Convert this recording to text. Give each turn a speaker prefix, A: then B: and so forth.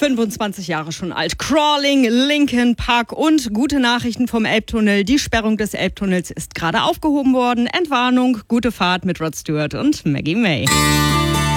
A: 25 Jahre schon alt. Crawling, Linkin Park und gute Nachrichten vom Elbtunnel. Die Sperrung des Elbtunnels ist gerade aufgehoben worden. Entwarnung, gute Fahrt mit Rod Stewart und Maggie May.